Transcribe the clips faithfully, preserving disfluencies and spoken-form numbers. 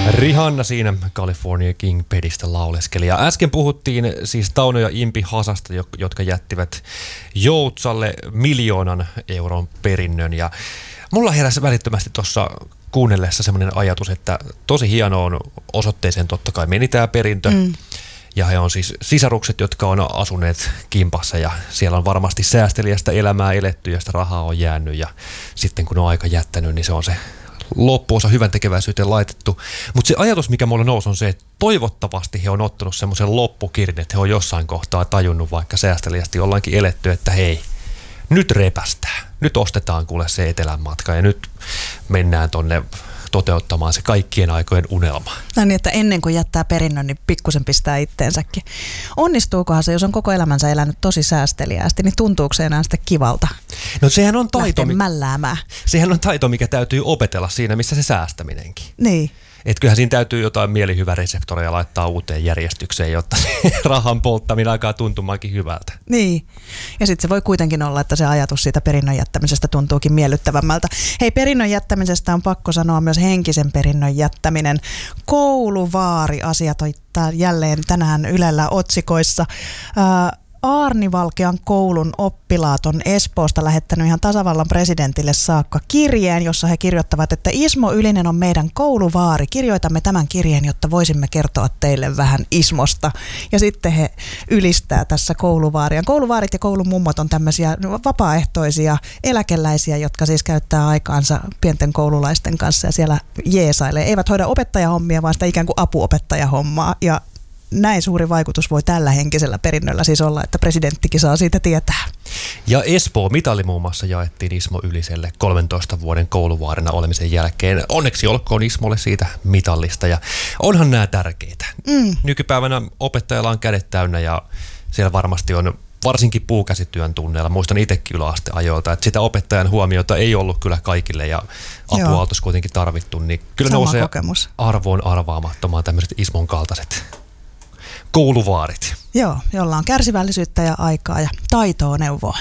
Rihanna siinä California King Pedistä lauleskeli. Ja äsken puhuttiin siis Tauno ja Impi Hasasta, jotka jättivät Joutsalle miljoonan euron perinnön. Ja mulla heräsi välittömästi tuossa kuunnellessa semmoinen ajatus, että tosi hieno on osoitteeseen totta kai meni tämä perintö. Mm. Ja he on siis sisarukset, jotka on asuneet kimpassa ja siellä on varmasti säästeliästä elämää eletty ja sitä rahaa on jäänyt. Ja sitten kun on aika jättänyt, niin se on se loppuosa hyvän tekeväisyyteen laitettu. Mutta se ajatus, mikä mulla nousi, on se, että toivottavasti he on ottanut semmoisen loppukirin, että he on jossain kohtaa tajunnut, vaikka säästeliästi ollaankin eletty, että hei, nyt repästään. Nyt ostetaan kuule se etelän matka ja nyt mennään tonne toteuttamaan se kaikkien aikojen unelma. No niin, että ennen kuin jättää perinnön, niin pikkusen pistää itteensäkin. Onnistuukohan se, jos on koko elämänsä elänyt tosi säästeliäästi, niin tuntuuko se enää sitten kivalta? No sehän on taito, mälläämään. Sehän on taito, mikä täytyy opetella siinä, missä se säästäminenkin. Niin. Että kyllähän siinä täytyy jotain mielihyväreseptoreja laittaa uuteen järjestykseen, jotta se rahan polttaminen alkaa tuntumaankin hyvältä. Niin. Ja sitten se voi kuitenkin olla, että se ajatus siitä perinnön jättämisestä tuntuukin miellyttävämmältä. Hei, perinnön jättämisestä on pakko sanoa myös henkisen perinnön jättäminen. Kouluvaari-asiat on jälleen tänään Ylellä otsikoissa. Äh, Aarnivalkean koulun oppilaat on Espoosta lähettänyt ihan tasavallan presidentille saakka kirjeen, jossa he kirjoittavat, että Ismo Ylinen on meidän kouluvaari. Kirjoitamme tämän kirjeen, jotta voisimme kertoa teille vähän Ismosta. Ja sitten he ylistää tässä kouluvaaria. Kouluvaarit ja koulumummot on tämmöisiä vapaaehtoisia eläkeläisiä, jotka siis käyttää aikaansa pienten koululaisten kanssa ja siellä jeesailee. Eivät hoida opettajahommia, vaan sitä ikään kuin apuopettajahommaa. Ja näin suuri vaikutus voi tällä henkisellä perinnöllä siis olla, että presidenttikin saa siitä tietää. Ja Espoo-mitali muun muassa jaettiin Ismo Yliselle kolmentoista vuoden kouluvaarina olemisen jälkeen. Onneksi olkoon Ismolle siitä mitallista ja onhan nämä tärkeitä. Mm. Nykypäivänä opettajalla on kädet täynnä ja siellä varmasti on varsinkin puukäsityön tunneilla. Muistan itsekin yläasteajoilta, että sitä opettajan huomiota ei ollut kyllä kaikille ja apua oltaisiin kuitenkin tarvittu. Niin kyllä sama nousee kokemus. Arvoon arvaamattomaan tämmöiset Ismon kaltaiset kouluvaarit. Joo, jolla on kärsivällisyyttä ja aikaa ja taitoa neuvoa.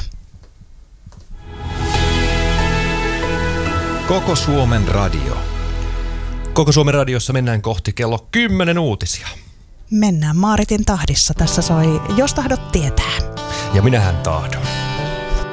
Koko Suomen radio. Koko Suomen radiossa mennään kohti kello kymmenen uutisia. Mennään Maaritin tahdissa. Tässä soi Jos tahdot tietää. Ja minähän tahdon.